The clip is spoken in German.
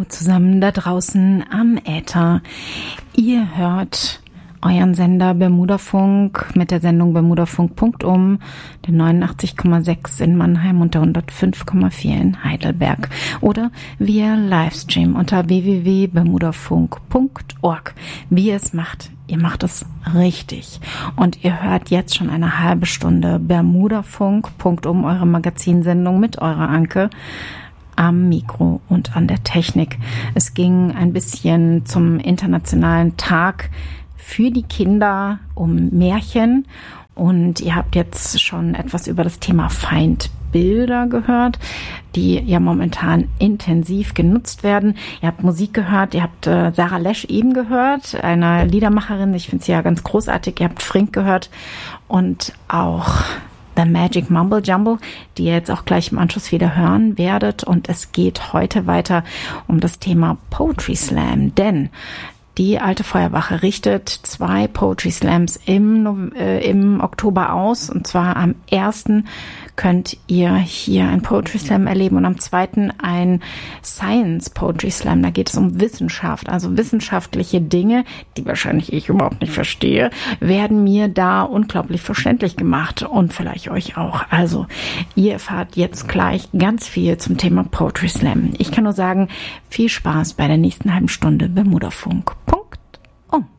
zusammen da draußen am Äther. Ihr hört euren Sender Bermudafunk mit der Sendung Bermudafunk Punktum, der 89,6 in Mannheim und der 105,4 in Heidelberg. Oder via Livestream unter www.bermudafunk.org. Wie ihr es macht, ihr macht es richtig. Und ihr hört jetzt schon eine halbe Stunde Bermudafunk Punktum, eure Magazinsendung mit eurer Anke am Mikro und an der Technik. Es ging ein bisschen zum Internationalen Tag für die Kinder um Märchen und ihr habt jetzt schon etwas über das Thema Feindbilder gehört, die ja momentan intensiv genutzt werden. Ihr habt Musik gehört, ihr habt Sarah Lesch eben gehört, eine Liedermacherin, ich finde sie ja ganz großartig. Ihr habt Frink gehört und auch The Magic Mumble Jumble, die ihr jetzt auch gleich im Anschluss wieder hören werdet. Und es geht heute weiter um das Thema Poetry Slam, denn die Alte Feuerwache richtet 2 Poetry Slams im Oktober aus. Und zwar am 1. könnt ihr hier ein Poetry Slam erleben und am 2. ein Science Poetry Slam. Da geht es um Wissenschaft, also wissenschaftliche Dinge, die wahrscheinlich ich überhaupt nicht verstehe, werden mir da unglaublich verständlich gemacht und vielleicht euch auch. Also ihr erfahrt jetzt gleich ganz viel zum Thema Poetry Slam. Ich kann nur sagen, viel Spaß bei der nächsten halben Stunde Bermudafunk.